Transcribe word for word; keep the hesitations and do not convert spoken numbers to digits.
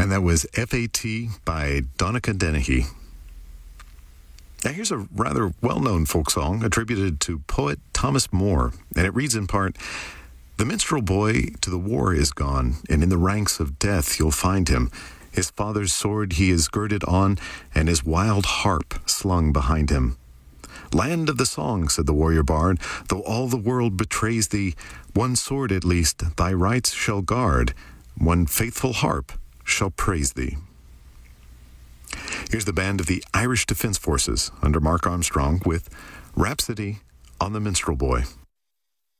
And that was F A T by Donica Dennehy. Now here's a rather well-known folk song attributed to poet Thomas Moore, and it reads in part, "The minstrel boy to the war is gone, and in the ranks of death you'll find him. His father's sword he is girded on, and his wild harp slung behind him. Land of the song," said the warrior bard, "though all the world betrays thee, one sword at least thy rights shall guard, one faithful harp shall praise thee." Here's the band of the Irish Defence Forces under Mark Armstrong with Rhapsody on the Minstrel Boy.